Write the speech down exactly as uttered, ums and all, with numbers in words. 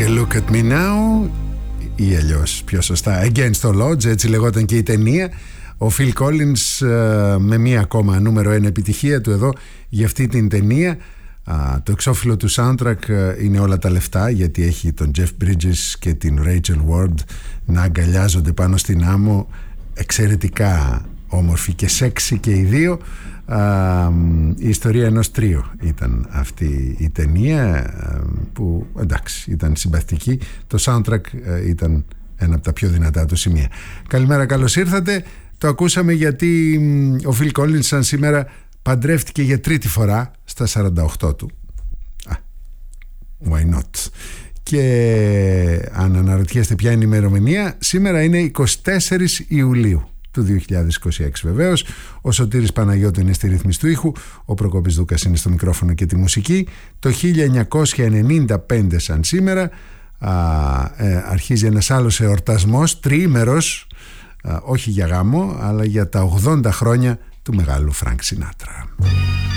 Take a look at me now, ή αλλιώς πιο σωστά Against the Lodge, έτσι λεγόταν και η ταινία. Ο Phil Collins με μία ακόμα νούμερο ένα επιτυχία του εδώ για αυτή την ταινία. Το εξώφυλλο του soundtrack είναι όλα τα λεφτά, γιατί έχει τον Jeff Bridges και την Rachel Ward να αγκαλιάζονται πάνω στην άμμο, εξαιρετικά όμορφοι και σεξι και οι δύο. Η ιστορία ενός τρίου ήταν αυτή η ταινία, που εντάξει ήταν συμπαθητική. Το soundtrack ήταν ένα από τα πιο δυνατά του σημεία. Καλημέρα, καλώς ήρθατε. Το ακούσαμε γιατί ο Phil Collins σαν σήμερα παντρεύτηκε για τρίτη φορά στα σαράντα οκτώ του. Α, why not? Και αν αναρωτιέστε ποια είναι η ημερομηνία, σήμερα είναι εικοστή τέταρτη Ιουλίου του δύο χιλιάδες είκοσι έξι βεβαίως. Ο Σωτήρης Παναγιώτου είναι στη ρύθμιση του ήχου, ο Προκόπης Δούκας είναι στο μικρόφωνο και τη μουσική. Το χίλια εννιακόσια ενενήντα πέντε σαν σήμερα α, ε, αρχίζει ένας άλλος εορτασμός, τριήμερος, α, όχι για γάμο αλλά για τα ογδόντα χρόνια του μεγάλου Φρανκ Σινάτρα.